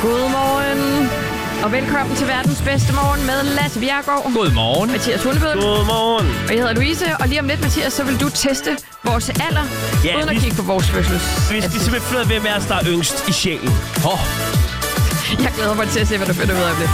Godmorgen, og velkommen til verdens bedste morgen med Lasse Bjerregaard. Godmorgen. Mathias Hundebøl. Godmorgen. Og jeg hedder Louise, og lige om lidt, Mathias, så vil du teste vores alder, uden at kigge på vores fødsels. Vi skal simpelthen finde ud af, hvem af os, der er yngst i sjælen. Jeg glæder mig til at se, hvad du finder ud af det.